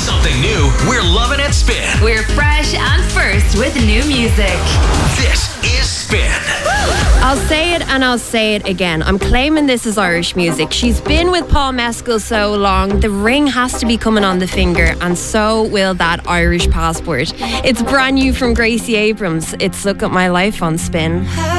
Something new, we're loving at Spin. We're fresh and first with new music. This is Spin. I'll say it and I'll say it again. I'm claiming this is Irish music. She's been with Paul Mescal so long, the ring has to be coming on the finger, and so will that Irish passport. It's brand new from Gracie Abrams. It's Look at My Life on Spin.